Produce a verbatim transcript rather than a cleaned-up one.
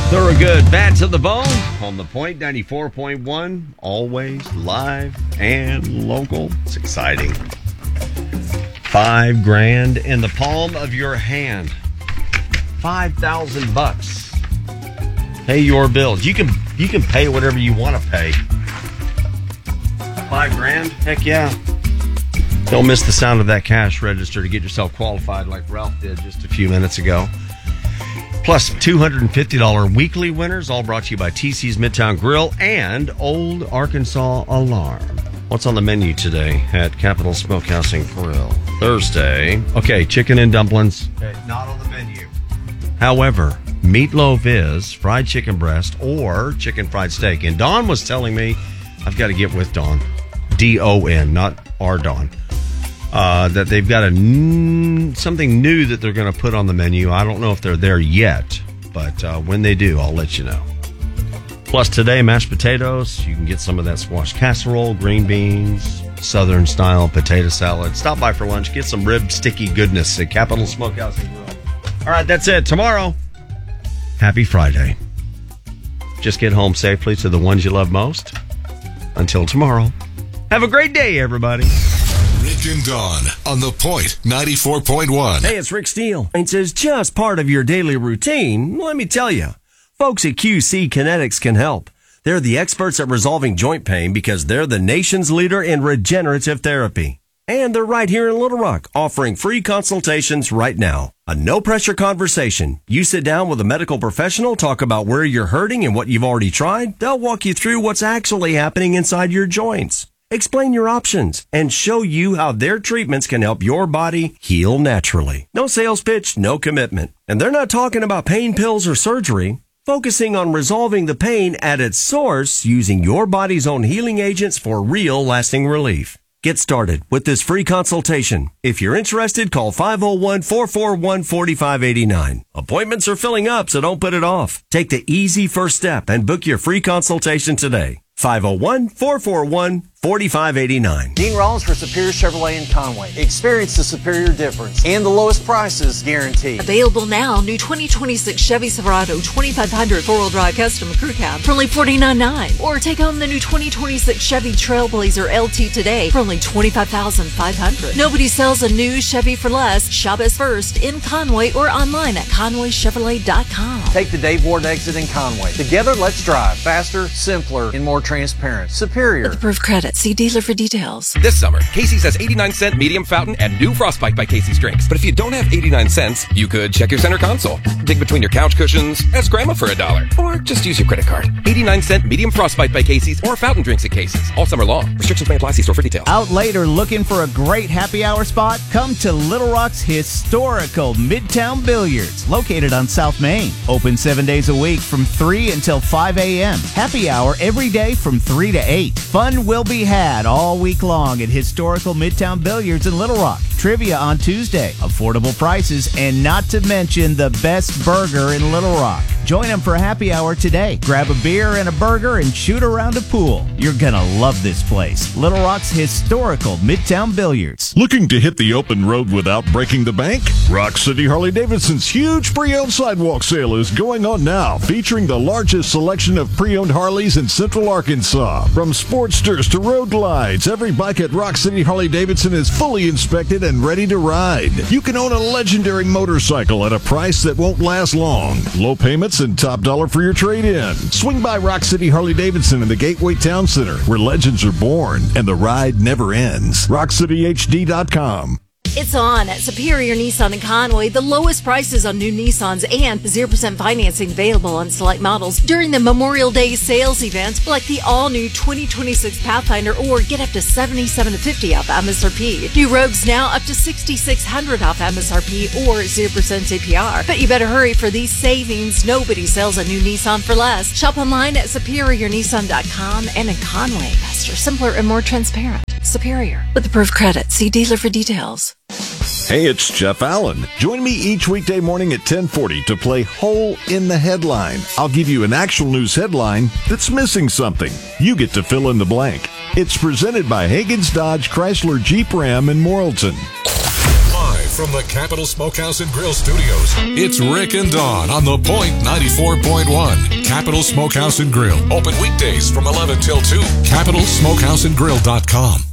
Thorogood, Bad to the Bone on the Point ninety-four point one. Always live and local. It's exciting. Five grand in the palm of your hand. Five thousand bucks. Pay your bills. You can you can pay whatever you want to pay. Five grand? Heck yeah. Don't miss the sound of that cash register to get yourself qualified like Ralph did just a few minutes ago. Plus two hundred fifty dollars weekly winners, all brought to you by T C's Midtown Grill and Old Arkansas Alarm. What's on the menu today at Capitol Smokehouse and Grill? Thursday. Okay, chicken and dumplings. Okay, not on the menu. However, meatloaf is, fried chicken breast, or chicken fried steak. And Dawn was telling me, I've got to get with Dawn. D O N, not R Dawn. Uh, that they've got a n- something new that they're going to put on the menu. I don't know if they're there yet, but uh, when they do, I'll let you know. Plus today, mashed potatoes. You can get some of that squash casserole, green beans, southern style potato salad. Stop by for lunch. Get some rib sticky goodness at Capitol Smokehouse and Grill. All right, that's it. Tomorrow, happy Friday. Just get home safely to the ones you love most. Until tomorrow, have a great day, everybody. Rick and Dawn on the Point ninety-four point one. Hey, it's Rick Steele. It's just part of your daily routine. Let me tell you, folks at Q C Kinetics can help. They're the experts at resolving joint pain because they're the nation's leader in regenerative therapy. And they're right here in Little Rock, offering free consultations right now. A no-pressure conversation. You sit down with a medical professional, talk about where you're hurting and what you've already tried. They'll walk you through what's actually happening inside your joints. Explain your options and show you how their treatments can help your body heal naturally. No sales pitch, no commitment. And they're not talking about pain pills or surgery. Focusing on resolving the pain at its source using your body's own healing agents for real lasting relief. Get started with this free consultation. If you're interested, call five oh one, four four one, four five eight nine. Appointments are filling up, so don't put it off. Take the easy first step and book your free consultation today. five oh one, four four one, four five eight nine. Dean Rollins for Superior Chevrolet in Conway. Experience the superior difference and the lowest prices guaranteed. Available now, new twenty twenty-six Chevy Silverado twenty-five hundred four-wheel drive custom crew cab for only forty-nine ninety-nine. Or take home the new twenty twenty-six Chevy Trailblazer L T today for only twenty-five thousand five hundred dollars. Nobody sells a new Chevy for less. Shop us first in Conway or online at conway chevrolet dot com. Take the Dave Ward exit in Conway. Together, let's drive faster, simpler, and more transparent. Superior. With approved credit. See dealer for details. This summer, Casey's has eighty-nine cent medium fountain and new Frostbite by Casey's drinks. But if you don't have eighty-nine cents, you could check your center console, dig between your couch cushions, ask grandma for a dollar, or just use your credit card. eighty-nine cent medium Frostbite by Casey's or fountain drinks at Casey's. All summer long. Restrictions may apply. See store for details. Out late or looking for a great happy hour spot? Come to Little Rock's historical Midtown Billiards, located on South Main. Open seven days a week from three until five a.m. Happy hour every day from three to eight. Fun will be had all week long at historical Midtown Billiards in Little Rock. Trivia on Tuesday, affordable prices, and not to mention the best burger in Little Rock. Join them for a happy hour today. Grab a beer and a burger and shoot around a pool. You're gonna love this place. Little Rock's historical Midtown Billiards. Looking to hit the open road without breaking the bank? Rock City Harley-Davidson's huge pre-owned sidewalk sale is going on now, featuring the largest selection of pre-owned Harleys in Central Arkansas. From Sportsters to Road Glides, every bike at Rock City Harley-Davidson is fully inspected and ready to ride. You can own a legendary motorcycle at a price that won't last long. Low payments and top dollar for your trade-in. Swing by Rock City Harley-Davidson in the Gateway Town Center, where legends are born and the ride never ends. rock city h d dot com. It's on at Superior Nissan in Conway. The lowest prices on new Nissans and zero percent financing available on select models during the Memorial Day sales event, like the all-new twenty twenty-six Pathfinder, or get up to seventy-seven to fifty off M S R P. New Rogues now up to sixty-six hundred off M S R P or zero percent A P R. But you better hurry for these savings. Nobody sells a new Nissan for less. Shop online at superior nissan dot com and in Conway. Faster, simpler, and more transparent. Superior. With approved credit. See dealer for details. Hey, it's Jeff Allen. Join me each weekday morning at ten forty to play Hole in the Headline. I'll give you an actual news headline that's missing something. You get to fill in the blank. It's presented by Hagen's Dodge Chrysler Jeep Ram in Morrilton. Live from the Capital Smokehouse and Grill Studios, it's Rick and Dawn on The Point ninety-four point one. Capital Smokehouse and Grill. Open weekdays from eleven till two. capital smokehouse and grill dot com.